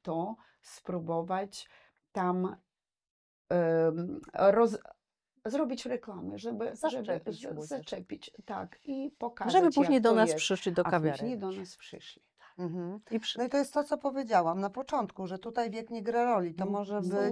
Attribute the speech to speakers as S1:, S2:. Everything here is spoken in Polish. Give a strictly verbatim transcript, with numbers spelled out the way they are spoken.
S1: warto spróbować tam em, roz, zrobić reklamę, żeby
S2: Zaczepić
S1: żeby,
S2: ludzi.
S1: zaczepić, tak, i pokazać,
S2: Żeby później
S1: jak
S2: do
S1: to
S2: nas
S1: jest.
S2: przyszli do
S1: A
S2: kawiarni.
S1: później do nas przyszli.
S3: Mhm.
S2: I przy...
S3: No i to jest to, co powiedziałam na początku, że tutaj wiek nie gra roli. To może być